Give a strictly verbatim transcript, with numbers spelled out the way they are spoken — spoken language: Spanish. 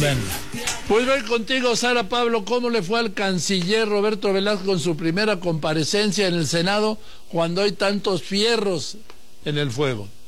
Venga. Pues voy contigo, Sara Pablo. ¿Cómo le fue al canciller Roberto Velasco con su primera comparecencia en el Senado cuando hay tantos fierros en el fuego?